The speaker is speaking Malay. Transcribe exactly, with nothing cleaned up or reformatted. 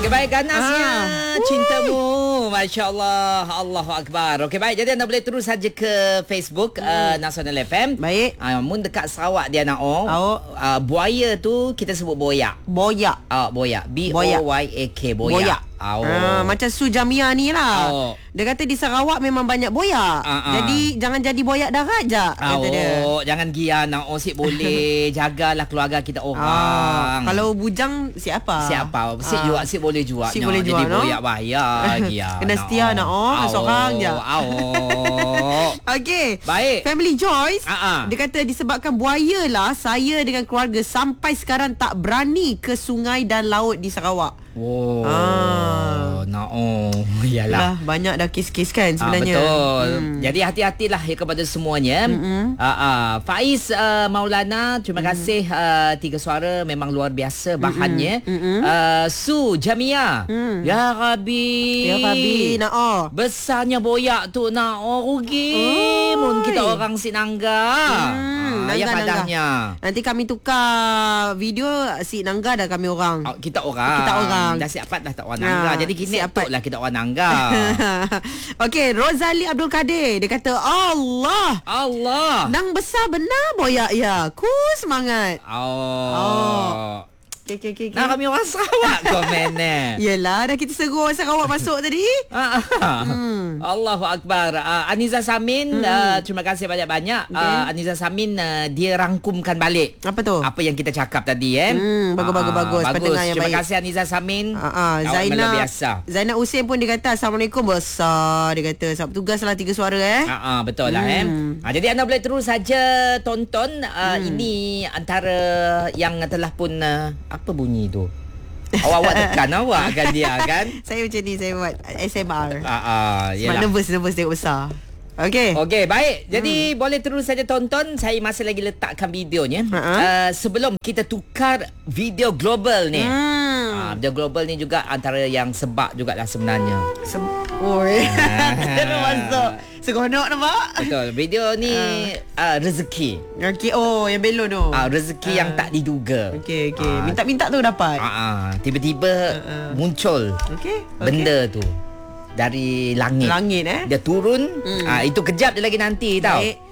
Okey, baik, ganasnya Ah. cintamu. Masya Allah, Allahu Akbar. Okey, baik, jadi anda boleh terus saja ke Facebook hmm. uh, Nasional F M. Baik. Uh, mun dekat Sarawak dia nak oh. Oh. Uh, buaya tu kita sebut boyak. Boyak. Uh, boyak. B O Y A K. Boyak. Boyak. Oh. Ah, macam Su Jamia ni lah. Oh. Dia kata di Sarawak memang banyak boyak. Ah, ah. Jadi jangan jadi boyak darajat, kata Oh, dia. jangan gia nak oh, sik boleh. Jagalah keluarga kita Ah, orang. kalau bujang siapa? Siapa? Sik Ah. juga, sik boleh juga. Sik boleh juga, jadi no? boyak bahaya gia. Kena setia nak oh, seorang je. Oh. Okey. Baik. Family Joyce. Ah, ah. Dia kata disebabkan buaya lah, saya dengan keluarga sampai sekarang tak berani ke sungai dan laut di Sarawak. Oh. Ah. Nah, oh. Yalah. Lah, banyak dah kes-kes kan sebenarnya. Ah, betul. Hmm. Jadi hati-hatilah ya kepada semuanya. Mm-mm. Uh, uh, Faiz uh, Maulana, terima mm. kasih uh, tiga suara memang luar biasa bahannya. Mm-mm. Uh, Su Jamia. Mm. Ya Rabbi. Ya Rabbi, nak oh. Besarnya boyak tu nak oh rugi. Oi. Mun kita orang Sinangga. Hmm, Ah, ya nangga, padahnya. Nanti kami tukar video si Nangga dan kami orang. Oh, kita orang. Kita orang. Dah siap dah tak orang Nangga. Ha, Jadi kini siap lah kita orang Nangga. Okey, Rozali Abdul Kadir, dia kata Allah. Allah. Nang besar benar boyak ya. Ku semangat. Oh. Oh. Okey okey okey. Nah, kami orang Sarawak komen eh. Yelah, dah kita seru orang Sarawak masuk tadi. Ah, ah. Hmm. Allahu Akbar. Uh, Aniza Samin, Hmm. uh, terima kasih banyak-banyak. Okay. Uh, Aniza Samin uh, dia rangkumkan balik Apa tu? apa yang kita cakap tadi eh. Hmm, bagus, bagus, bagus. bagus. Pendengar yang Terima baik. kasih Aniza Samin. Ah, ah, Awak Zainab luar biasa. Zainab Husin pun dia kata Assalamualaikum besar. Dia kata sebab tugas lah tiga suara eh. Ah, ah, betul lah eh. Hmm. Ah, jadi anda boleh terus saja tonton uh, Hmm. ini antara yang telah pun uh, apa bunyi tu? Awak-awak tekan awak kan dia kan? Saya macam ni, saya buat S M R. Ah, ah, Sebab yelah. nervous nervous tengok besar. Okey. Okey, baik. Jadi hmm. boleh terus saja tonton. Saya masih lagi letakkan videonya. Uh-huh. Uh, sebelum kita tukar video global ni. Hmm. Uh, video global ni juga antara yang sebab jugalah sebenarnya. Sem- Oi. Terus masuk. Seronok nampak? Betul. Video ni uh, rezeki. Okey, oh yang belon tu. Uh, rezeki Ah. yang tak diduga. Okey okey. Ah. Minta-minta tu dapat. Uh, uh, tiba-tiba Uh-uh. muncul Okey. benda tu dari langit. Langit eh. Dia turun. Hmm. Uh, itu kejap dia lagi nanti tau. Baik.